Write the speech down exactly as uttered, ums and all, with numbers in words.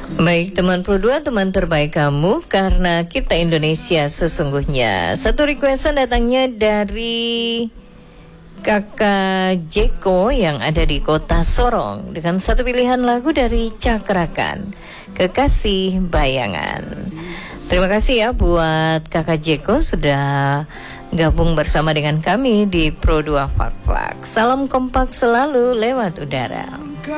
Baik teman Pro dua, teman terbaik kamu, karena kita Indonesia sesungguhnya. Satu requestan datangnya dari Kakak Jeko yang ada di kota Sorong, dengan satu pilihan lagu dari Cakrakan, Kekasih Bayangan. Terima kasih ya buat Kakak Jeko sudah gabung bersama dengan kami di Pro dua Fak Fak. Salam kompak selalu lewat udara.